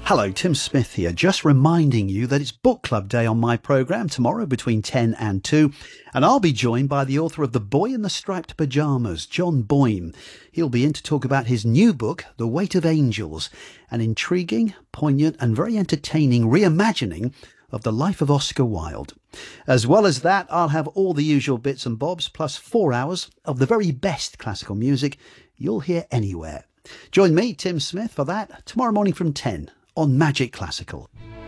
Hello, Tim Smith here, just reminding you that it's book club day on my programme tomorrow between 10 and 2, and I'll be joined by the author of The Boy in the Striped Pyjamas, John Boyne. He'll be in to talk about his new book, The Weight of Angels, an intriguing, poignant and very entertaining reimagining of the life of Oscar Wilde. As well as that, I'll have all the usual bits and bobs, plus 4 hours of the very best classical music you'll hear anywhere. Join me, Tim Smith, for that tomorrow morning from 10 on Magic Classical.